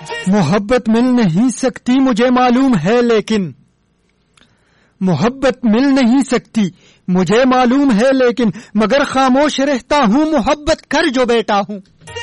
मोहब्बत मिल नहीं सकती मुझे मालूम है, लेकिन मोहब्बत मिल नहीं सकती मुझे मालूम है, लेकिन मगर खामोश रहता हूँ मोहब्बत कर जो बेटा हूँ।